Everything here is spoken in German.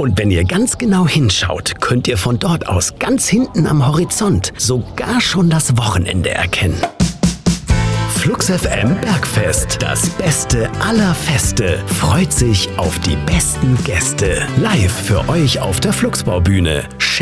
Und wenn ihr ganz genau hinschaut, könnt ihr von dort aus ganz hinten am Horizont sogar schon das Wochenende erkennen. Flux FM Bergfest, das Beste aller Feste, freut sich auf die besten Gäste. Live für euch auf der Fluxbaubühne.